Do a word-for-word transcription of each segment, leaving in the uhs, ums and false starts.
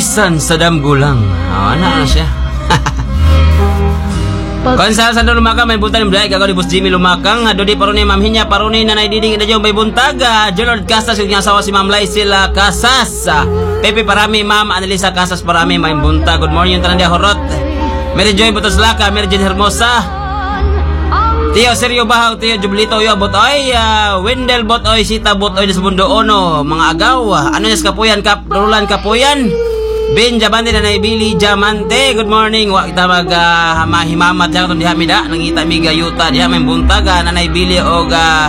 bisan sa damgulang. Oh, ano na siya? Kung sa sa lumakang may buntag ni Black, ako ni Boss Jimmy Lumakang, ado di paruni Ma'am Hinya, paruni Nanay Diding, ina may buntag, Jolord Casas, yung asawa si Ma'am Laisila Casas, Pepe Parami, Ma'am Annalisa Casas Parami, may buntag. Good morning, yung tanan dia Horot, Mary Joy Butoslaka, Mary Jane Hermosa, Tio Sergio Bahaw, Tio Jublito, yo Botoy, uh, Wendell Botoy, Sita Botoy, sa Bundo Ono, mga agaw, ano yung Kapuyan, Kap, Roland Kapuyan, Ben Jabante na naibili Diamante. Good morning. Wa kita mag uh, mahimamat yang di hamida nangita mi gayuta diha may buntaga na naibili og uh,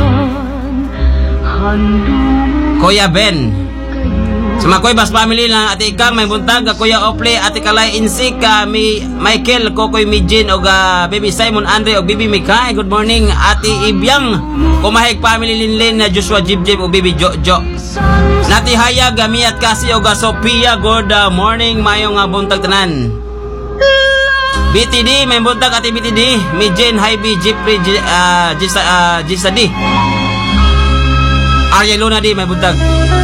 Kuya Ben. Sumakoy bas family lang ati Ikang may buntaga, Kuya Ople, ati Kalay Insika, mi Michael, Kokoy Mijin og uh, Baby Simon Andre og Bibi Mikay. Good morning ati Ibyang. Kumahig family Linlin na Joshua Jibjib og Bibi Jojo. Nati Hayag, Gamiat Kasi o Sophia. Good uh, morning, mayong uh, buntag tanan. B T D, may buntag ati B T D. Mijin, Hybe, Jeffrey, uh, Jisa, uh, Jisa D. Arya Luna D, may buntag.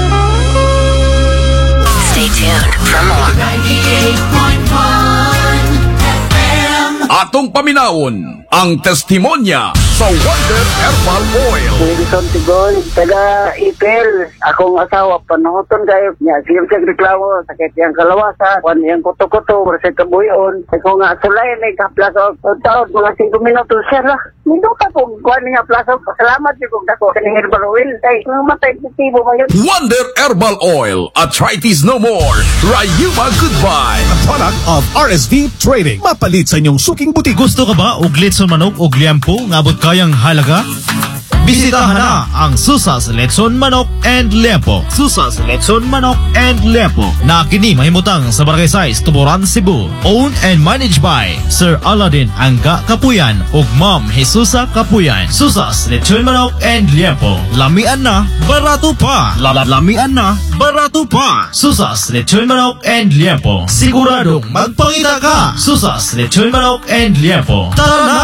Stay tuned for more. ninety-eight point one F M. Atong paminaon ang testimonya sa Wonder Herbal Oil. Wilson Tigol, taga Ipel. Akong asawa, panahoton kayo niya. Sige siyang reklamo, sakit yung kalawasan, kung yung kuto-kuto, kasi kabuyon. Ako nga, sulay, may kaplaso. Taon, mga singko minuto, siya lah. Minuta kung kuha niya plaso. Salamat siya kung dako. Kaning Herbal Oil. Ay, matay positibo ba yun? Wonder Herbal Oil. Arthritis no more. Rayuma goodbye. A product of R S V Trading. Mapalit sa inyong suking buti. Gusto ka ba og litson manok og liampo nga abot kayang halaga? Bisitahan na ang Susas Letson Manok and Liampo. Susas Letson Manok and Liampo na kini mahimutang sa Barangay Size, Tuboran, Cebu. Owned and managed by Sir Aladdin Angga Kapuyan ug Ma'am Jesusa Kapuyan. Susas Letson Manok and Liampo. Lamian na, barato pa. Lamian na, barato pa. Susas Letson Manok and Liampo. Siguradong magpangita ka. Susas Letson Manok and Liampo. Tara na!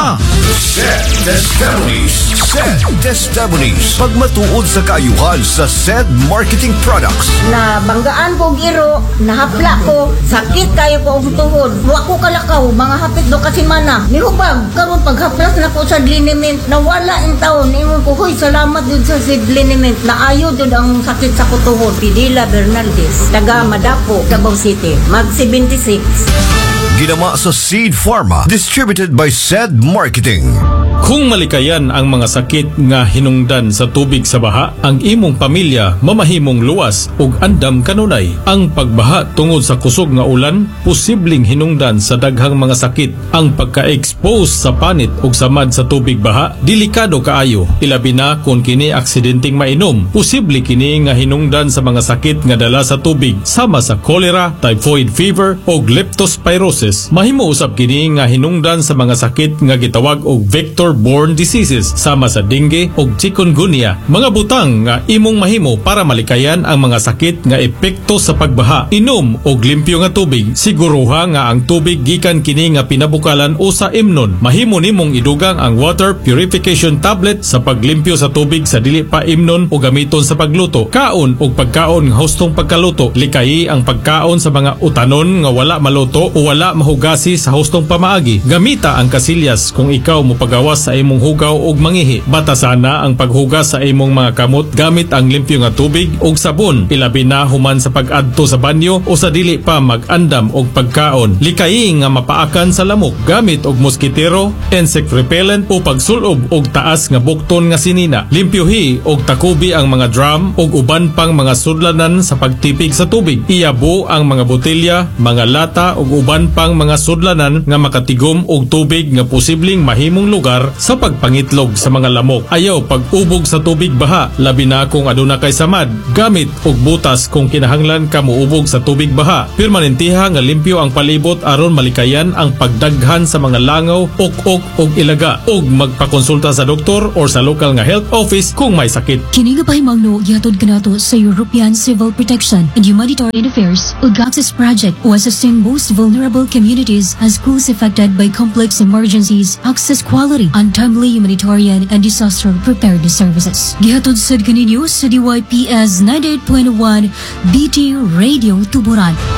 Sed Testimonies. Sed Testimonies. Pagmatuod sa kaayuhan sa Sed Marketing Products. Na banggaan ko giro, nahapla ko, sakit kayo ko ang tuhod. Wa ko kalakaw, mga hapit do kasi mana. Nihubag, karon paghaplas na ko sa liniment, nawala ang taon. Ingon ko, hoy, salamat dun sa Sed liniment. Naayo dun ang sakit sa kutuhod. Pidila Bernaldez, taga Madapo, Davao City, mag seventy-six. Ginama sa Seed Pharma, distributed by Sed Marketing. Kung malikayan ang mga sakit nga hinungdan sa tubig sa baha, ang imong pamilya mamahimong luwas ug andam kanunay. Ang pagbaha tungod sa kusog nga ulan, posibleng hinungdan sa daghang mga sakit. Ang pagka-expose sa panit ug samad sa tubig baha, delikado kaayo. Ilabi na kung kini aksidenteng mainom, posible kini nga hinungdan sa mga sakit nga dala sa tubig, sama sa cholera, typhoid fever ug leptospirosis. Mahimo usab kini nga hinungdan sa mga sakit nga gitawag og vector-borne diseases, sama sa dengue ug chikungunya. Mga butang nga imong mahimo para malikayan ang mga sakit nga epekto sa pagbaha. Inom og limpyo nga tubig. Siguruha nga ang tubig gikan kini nga pinabukalan o sa imnon. Mahimo nimong idugang ang water purification tablet sa paglimpyo sa tubig sa dili pa imnon o gamiton sa pagluto. Kaon og pagkaon nga hustong pagkaluto. Likayi ang pagkaon sa mga utanon nga wala maluto o wala mahugasi sa hustong pamaagi. Gamita ang kasilyas kung ikaw mo pagawas sa imong hugaw og mangihi. Batasana ang paghugas sa imong mga kamot gamit ang limpyo nga tubig og sabon. Ilabi na human sa pag-adto sa banyo o sa dili pa mag-andam og pagkaon. Likayi nga mapaakan sa lamok gamit og moskitero, insect repellent o pagsulob og taas nga bukton nga sinina. Limpyohi og takubi ang mga drum og uban pang mga sudlanan sa pagtipig sa tubig. Iyabo ang mga botelya, mga lata og uban pang mga sudlanan nga makatigom og tubig nga posibleng mahimong lugar sa pagpangitlog sa mga lamok. Ayaw pag-ubog sa tubig baha, labi na kung aduna kay samad. Gamit og butas kung kinahanglan ka muubog sa tubig baha. Permanentiha nga limpyo ang palibot aron malikayan ang pagdaghan sa mga langaw, ok-ok og ilaga. Og magpakonsulta sa doktor or sa local nga health office kung may sakit. Kini nga pahimangno gihatod kanato sa European Civil Protection and Humanitarian Affairs ug Access Project o assisting most vulnerable communities and schools affected by complex emergencies, access quality, and timely humanitarian and disaster preparedness services. Gihatod sad kaninyo sa D Y P S ninety-eight point one B T Radio Tuburan.